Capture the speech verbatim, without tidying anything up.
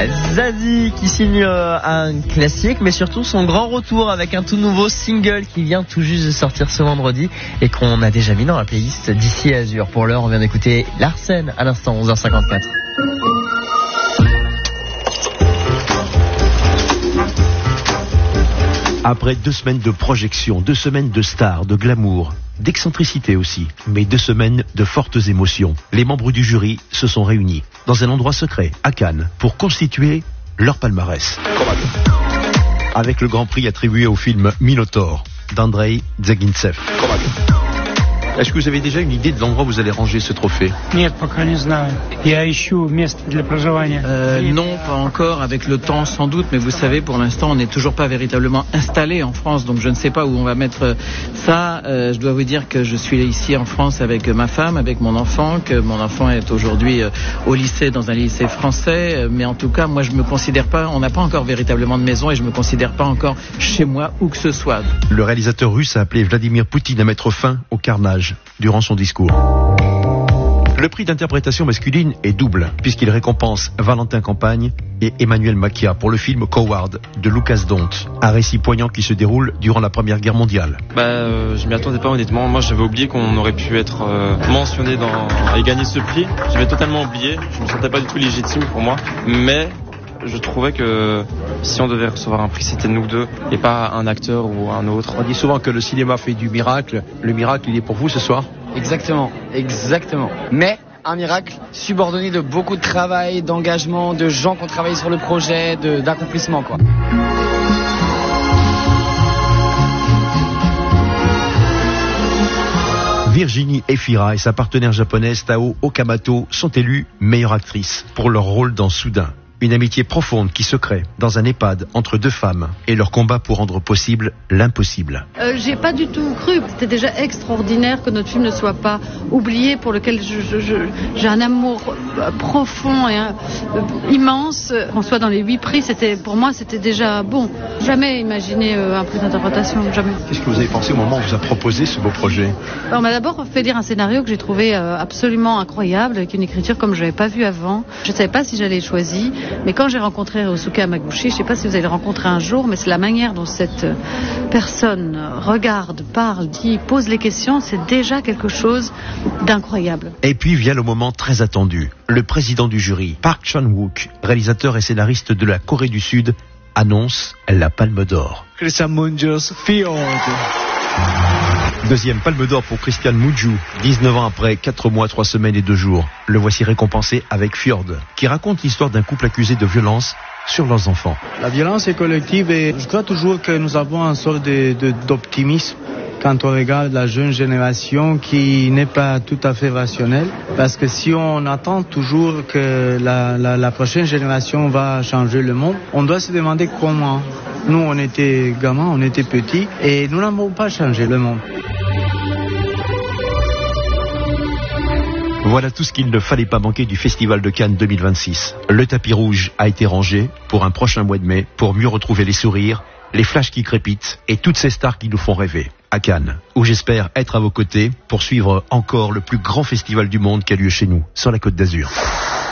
Zazie qui signe euh, un classique, mais surtout son grand retour avec un tout nouveau single qui vient tout juste de sortir ce vendredi et qu'on a déjà mis dans la playlist d'ici Azur. Pour l'heure, on vient d'écouter Larsen à l'instant, onze heures cinquante-quatre. Après deux semaines de projection, deux semaines de stars, de glamour, d'excentricité aussi, mais deux semaines de fortes émotions, les membres du jury se sont réunis dans un endroit secret, à Cannes, pour constituer leur palmarès. Avec le grand prix attribué au film Minotaur d'Andrei Dzagintsev. Est-ce que vous avez déjà une idée de l'endroit où vous allez ranger ce trophée ? Нет, пока не знаю. Я ищу место для проживания. Euh, non, pas encore, avec le temps sans doute, mais vous savez, pour l'instant, on n'est toujours pas véritablement installé en France, donc je ne sais pas où on va mettre ça. Euh, je dois vous dire que je suis ici en France avec ma femme, avec mon enfant, que mon enfant est aujourd'hui au lycée, dans un lycée français, mais en tout cas, moi, je me considère pas, on n'a pas encore véritablement de maison et je me considère pas encore chez moi, où que ce soit. Le réalisateur russe a appelé Vladimir Poutine à mettre fin au carnage durant son discours. Le prix d'interprétation masculine est double, puisqu'il récompense Valentin Campagne et Emmanuel Macchia pour le film Coward de Lucas Dont, un récit poignant qui se déroule durant la Première Guerre mondiale. Bah, euh, je m'y attendais pas honnêtement. Moi, j'avais oublié qu'on aurait pu être euh, mentionné dans et gagner ce prix. J'avais totalement oublié. Je me sentais pas du tout légitime pour moi, mais je trouvais que si on devait recevoir un prix, c'était nous deux et pas un acteur ou un autre. On dit souvent que le cinéma fait du miracle. Le miracle, il est pour vous ce soir ? Exactement, exactement. Mais un miracle subordonné de beaucoup de travail, d'engagement, de gens qui ont travaillé sur le projet, de, d'accomplissement, quoi. Virginie Efira et sa partenaire japonaise Tao Okamoto sont élues meilleure actrice pour leur rôle dans Soudain. Une amitié profonde qui se crée dans un EHPAD entre deux femmes et leur combat pour rendre possible l'impossible. Euh, j'ai pas du tout cru. C'était déjà extraordinaire que notre film ne soit pas oublié, pour lequel je, je, je, j'ai un amour profond et un, euh, immense. Qu'on soit dans les huit prix, c'était, pour moi, c'était déjà bon. Jamais imaginé euh, un prix d'interprétation, jamais. Qu'est-ce que vous avez pensé au moment où on vous a proposé ce beau projet ? On m'a d'abord fait lire un scénario que j'ai trouvé euh, absolument incroyable, avec une écriture comme je n'avais pas vue avant. Je ne savais pas si j'allais choisir. Mais quand j'ai rencontré Ryosuke Hamaguchi, je ne sais pas si vous allez le rencontrer un jour, mais c'est la manière dont cette personne regarde, parle, dit, pose les questions, c'est déjà quelque chose d'incroyable. Et puis vient le moment très attendu. Le président du jury, Park Chan-wook, réalisateur et scénariste de la Corée du Sud, annonce la Palme d'Or. Christian Mungiu, Fjord. Deuxième Palme d'Or pour Christian Mungiu, dix-neuf ans après, quatre mois, trois semaines et deux jours. Le voici récompensé avec Fjord, qui raconte l'histoire d'un couple accusé de violence sur leurs enfants. La violence est collective et je crois toujours que nous avons une sorte de, de, d'optimisme quand on regarde la jeune génération qui n'est pas tout à fait rationnelle. Parce que si on attend toujours que la, la, la prochaine génération va changer le monde, on doit se demander comment. Nous, on était gamins, on était petits et nous n'avons pas changé le monde. Voilà tout ce qu'il ne fallait pas manquer du Festival de Cannes deux mille vingt-six. Le tapis rouge a été rangé pour un prochain mois de mai, pour mieux retrouver les sourires, les flashs qui crépitent et toutes ces stars qui nous font rêver. À Cannes, où j'espère être à vos côtés pour suivre encore le plus grand festival du monde qui a lieu chez nous, sur la Côte d'Azur.